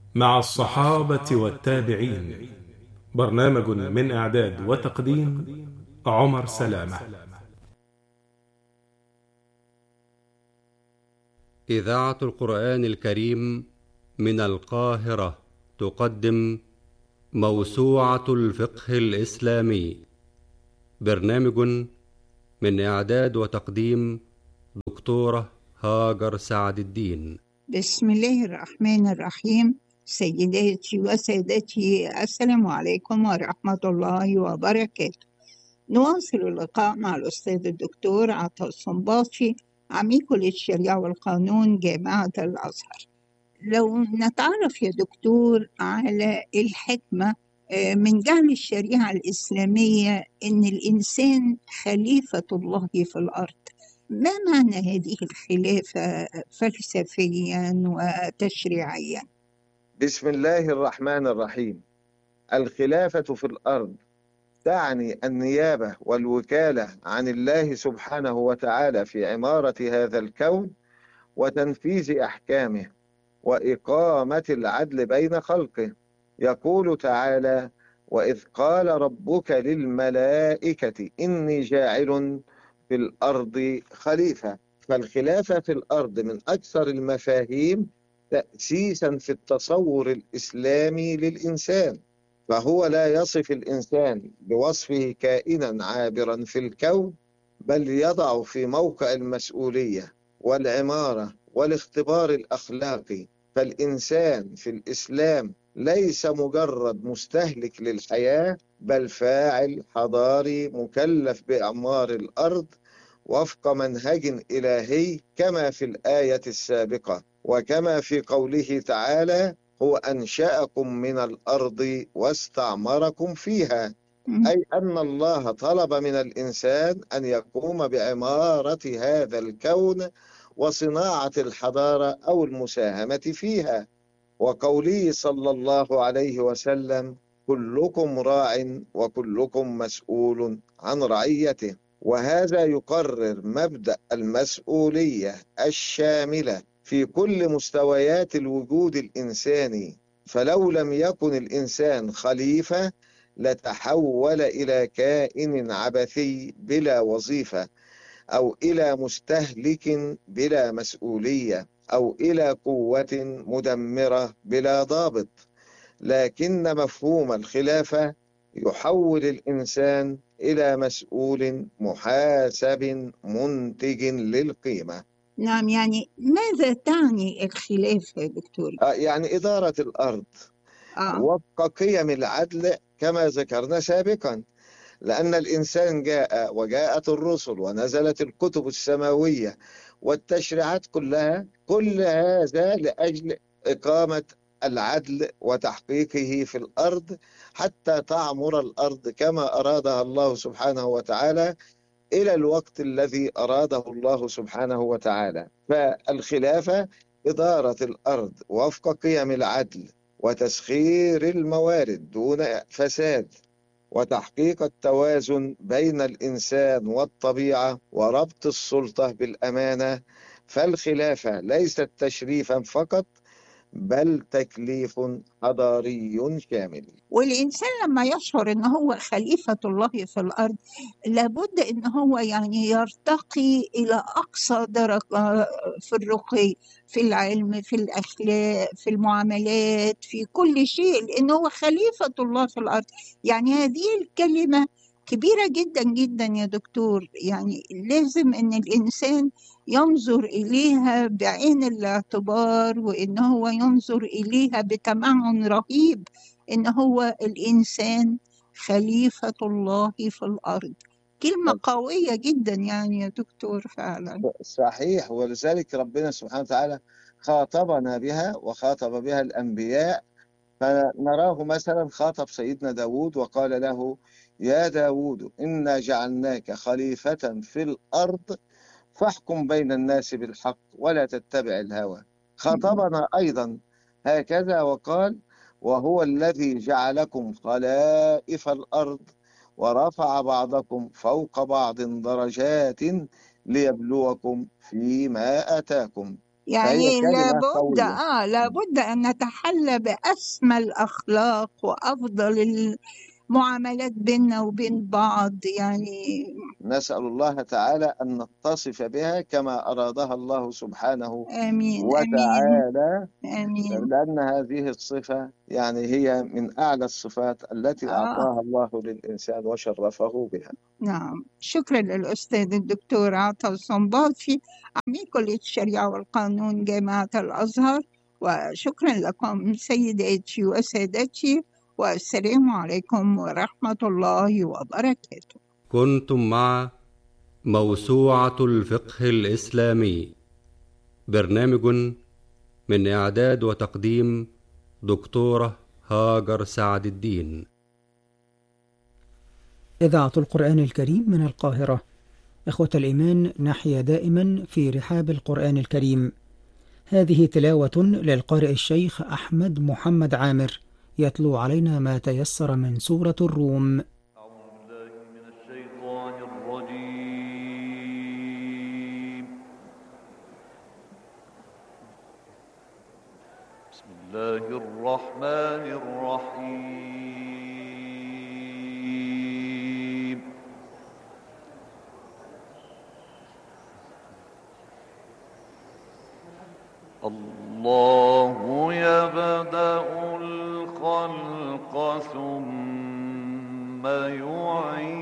مع الصحابة والتابعين. برنامج من إعداد وتقديم عمر سلامة. إذاعة القرآن الكريم من القاهرة تقدم موسوعة الفقه الإسلامي. برنامج من إعداد وتقديم دكتورة هاجر سعد الدين. بسم الله الرحمن الرحيم. سيداتي وسادتي، السلام عليكم ورحمة الله وبركاته. نواصل اللقاء مع الأستاذ الدكتور عطا الصنباطي، عميد كلية الشريعة والقانون جامعة الأزهر. لو نتعرف يا دكتور على الحكمة من جعل الشريعة الإسلامية إن الإنسان خليفة الله في الأرض، ما معنى هذه الخلافة فلسفيا وتشريعيا؟ بسم الله الرحمن الرحيم. الخلافة في الأرض تعني النيابة والوكالة عن الله سبحانه وتعالى في عمارة هذا الكون وتنفيذ أحكامه وإقامة العدل بين خلقه. يقول تعالى: وإذ قال ربك للملائكة إني جاعل في الأرض خليفة. فالخلافة في الأرض من أكثر المفاهيم تأسيسا في التصور الإسلامي للإنسان، فهو لا يصف الإنسان بوصفه كائنا عابرا في الكون، بل يضع في موقع المسؤولية والعمارة والاختبار الأخلاقي. فالإنسان في الإسلام ليس مجرد مستهلك للحياة، بل فاعل حضاري مكلف بإعمار الأرض وفق منهج إلهي، كما في الآية السابقة وكما في قوله تعالى: هو أنشأكم من الأرض واستعمركم فيها. أي أن الله طلب من الإنسان أن يقوم بعمارة هذا الكون وصناعة الحضارة أو المساهمة فيها. وقوله صلى الله عليه وسلم: كلكم راع وكلكم مسؤول عن رعيته. وهذا يقرر مبدأ المسؤولية الشاملة في كل مستويات الوجود الإنساني. فلو لم يكن الإنسان خليفة لتحول إلى كائن عبثي بلا وظيفة، أو إلى مستهلك بلا مسؤولية، أو إلى قوة مدمرة بلا ضابط. لكن مفهوم الخلافة يحول الإنسان إلى مسؤول محاسب منتج للقيمة. نعم، يعني ماذا تعني الخلافة يا دكتور؟ يعني إدارة الأرض وفق قيم العدل كما ذكرنا سابقا، لأن الإنسان وجاءت الرسل ونزلت الكتب السماوية والتشريعات كلها، كل هذا لأجل إقامة العدل وتحقيقه في الأرض حتى تعمر الأرض كما أرادها الله سبحانه وتعالى إلى الوقت الذي أراده الله سبحانه وتعالى. فالخلافة إدارة الأرض وفق قيم العدل وتسخير الموارد دون فساد، وتحقيق التوازن بين الإنسان والطبيعة، وربط السلطة بالأمانة. فالخلافة ليست تشريفا فقط، بل تكليف حضاري شامل. والإنسان لما يشعر إن هو خليفة الله في الأرض لابد إن هو يعني يرتقي إلى أقصى درجة في الرقي، في العلم، في الأخلاق، في المعاملات، في كل شيء، لأنه هو خليفة الله في الأرض. يعني هذه الكلمة كبيرة جدا جدا يا دكتور، يعني لازم إن الإنسان ينظر إليها بعين الاعتبار، وإن هو ينظر إليها بتمعن رهيب، إن هو الإنسان خليفة الله في الأرض. كلمة قوية جدا يعني يا دكتور فعلا. صحيح، ولذلك ربنا سبحانه وتعالى خاطبنا بها وخاطب بها الأنبياء. فنراه مثلا خاطب سيدنا داود وقال له: يا داود إنا جعلناك خليفة في الأرض فاحكم بين الناس بالحق ولا تتبع الهوى. خاطبنا أيضا هكذا وقال: وهو الذي جعلكم خلائف الأرض ورفع بعضكم فوق بعض درجات ليبلوكم فيما آتاكم. فهي يعني كلمة قوية. لابد أن نتحلى بأسمى الأخلاق وأفضل المعاملات بيننا وبين بعض يعني. نسأل الله تعالى أن نتصف بها كما أرادها الله سبحانه آمين آمين وتعالى، آمين. لأن هذه الصفة يعني هي من أعلى الصفات التي أعطاها الله للإنسان وشرفه بها. نعم، شكرا للأستاذ الدكتور عطا الصنباطي عميد كلية الشريعة والقانون جامعة الأزهر، وشكرا لكم سيداتي وسادتي، والسلام عليكم ورحمة الله وبركاته. كنتم مع موسوعة الفقه الإسلامي، برنامج من إعداد وتقديم دكتورة هاجر سعد الدين. إذاعة القرآن الكريم من القاهرة. إخوة الإيمان، نحيا دائما في رحاب القرآن الكريم. هذه تلاوة للقارئ الشيخ أحمد محمد عامر، يتلو علينا ما تيسر من سورة الروم. أعوذ بالله من الشيطان الرجيم. بسم الله الرحمن الرحيم. الله يبدأ الخلق ثم يعيد